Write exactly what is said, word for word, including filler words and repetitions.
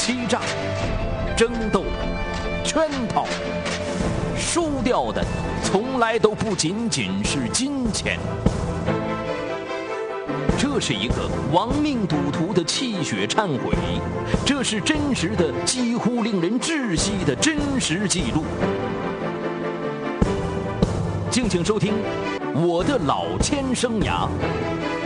欺诈、争斗、圈套，输掉的从来都不仅仅是金钱。这是一个亡命赌徒的泣血忏悔，这是真实的，几乎令人窒息的真实记录。敬请收听《我的老千生涯》，